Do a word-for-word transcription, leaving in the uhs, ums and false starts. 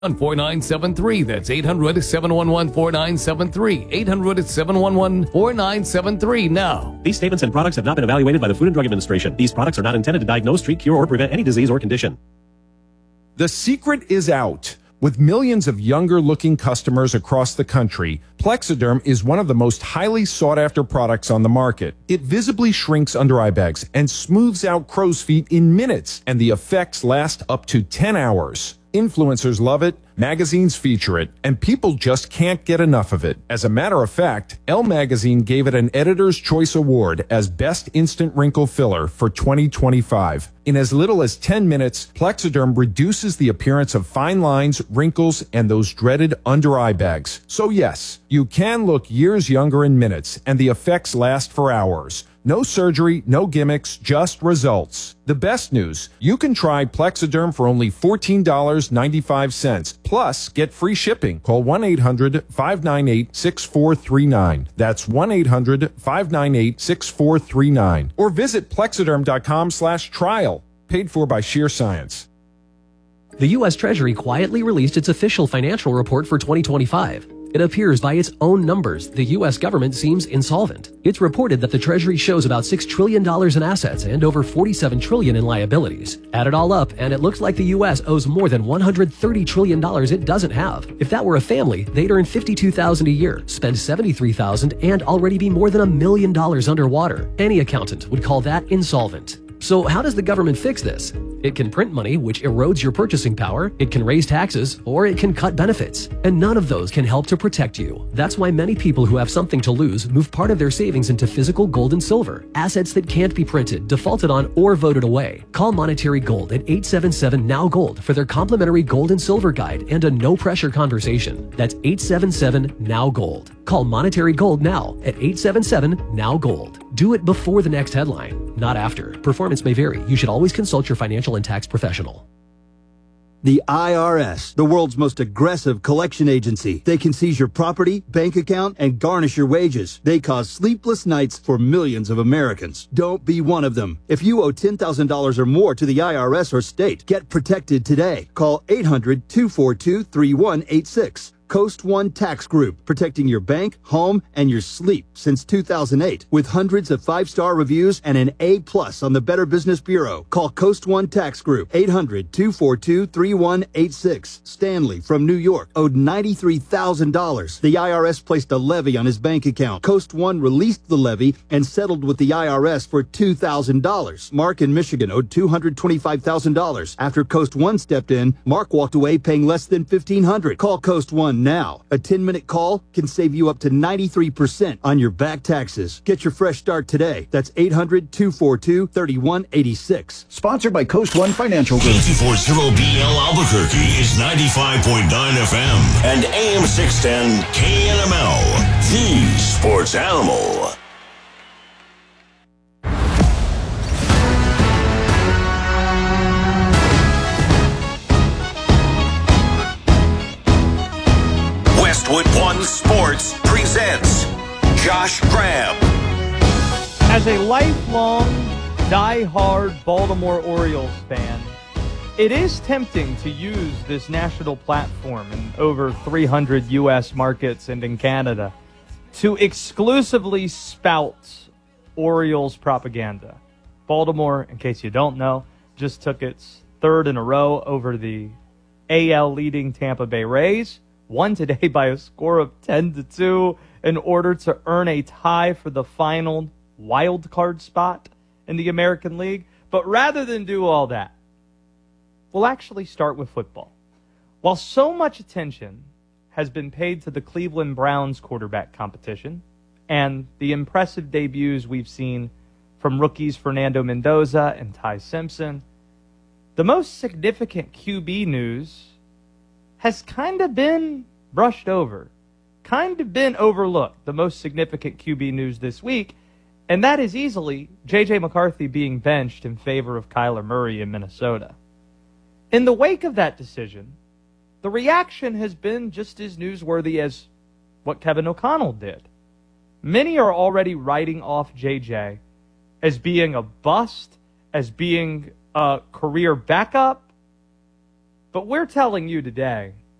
four nine seven three. That's eight hundred, seven one one, four nine seven three. eight hundred, seven one one, four nine seven three now. These statements and products have not been evaluated by the Food and Drug Administration. These products are not intended to diagnose, treat, cure, or prevent any disease or condition. The secret is out. With millions of younger-looking customers across the country, Plexiderm is one of the most highly sought-after products on the market. It visibly shrinks under eye bags and smooths out crow's feet in minutes, and the effects last up to ten hours. Influencers love it, magazines feature it, and people just can't get enough of it. As a matter of fact, Elle Magazine gave it an Editor's Choice Award as Best Instant Wrinkle Filler for twenty twenty-five. In as little as ten minutes, Plexiderm reduces the appearance of fine lines, wrinkles, and those dreaded under-eye bags. So yes, you can look years younger in minutes, and the effects last for hours. No surgery, no gimmicks, just results. The best news, you can try Plexiderm for only fourteen dollars and ninety-five cents. Plus, get free shipping. Call one eight hundred, five nine eight, six four three nine. That's one eight hundred, five nine eight, six four three nine. Or visit plexiderm.com slash trial. Paid for by Sheer Science. The U S Treasury quietly released its official financial report for twenty twenty-five. It appears by its own numbers, the U S government seems insolvent. It's reported that the Treasury shows about six trillion dollars in assets and over forty-seven trillion dollars in liabilities. Add it all up, and it looks like the U S owes more than one hundred thirty trillion dollars it doesn't have. If that were a family, they'd earn fifty-two thousand dollars a year, spend seventy-three thousand dollars, and already be more than a million dollars underwater. Any accountant would call that insolvent. So how does the government fix this? It can print money, which erodes your purchasing power, it can raise taxes, or it can cut benefits. And none of those can help to protect you. That's why many people who have something to lose move part of their savings into physical gold and silver, assets that can't be printed, defaulted on, or voted away. Call Monetary Gold at eight seven seven, N O W Gold for their complimentary gold and silver guide and a no-pressure conversation. That's eight seven seven, N O W Gold. Call Monetary Gold now at eight seven seven, N O W Gold. Do it before the next headline, not after. Performance may vary. You should always consult your financial and tax professional. The I R S, the world's most aggressive collection agency. They can seize your property, bank account, and garnish your wages. They cause sleepless nights for millions of Americans. Don't be one of them. If you owe ten thousand dollars or more to the I R S or state, get protected today. Call eight hundred, two four two, three one eight six. Coast One Tax Group, protecting your bank, home, and your sleep since two thousand eight. With hundreds of five-star reviews and an A plus on the Better Business Bureau. Call Coast One Tax Group, eight hundred, two four two, three one eight six. Stanley from New York owed ninety-three thousand dollars. The I R S placed a levy on his bank account. Coast One released the levy and settled with the I R S for two thousand dollars. Mark in Michigan owed two hundred twenty-five thousand dollars. After Coast One stepped in, Mark walked away paying less than fifteen hundred dollars. Call Coast One now. A ten-minute call can save you up to ninety-three percent on your back taxes. Get your fresh start today. That's eight hundred, two four two, three one eight six. Sponsored by Coast One Financial Group. eight two four zero B L Albuquerque is ninety-five point nine F M and A M six ten K N M L, the sports animal. Westwood One Sports presents Josh Graham. As a lifelong, die-hard Baltimore Orioles fan, it is tempting to use this national platform in over three hundred U S markets and in Canada to exclusively spout Orioles propaganda. Baltimore, in case you don't know, just took its third in a row over the A L leading Tampa Bay Rays. Won today by a score of ten to two in order to earn a tie for the final wild card spot in the American League. But rather than do all that, we'll actually start with football. While so much attention has been paid to the Cleveland Browns quarterback competition and the impressive debuts we've seen from rookies Fernando Mendoza and Ty Simpson, the most significant Q B news has kind of been brushed over, kind of been overlooked, the most significant Q B news this week, and that is easily J J McCarthy being benched in favor of Kyler Murray in Minnesota. In the wake of that decision, the reaction has been just as newsworthy as what Kevin O'Connell did. Many are already writing off J J as being a bust, as being a career backup. But we're telling you today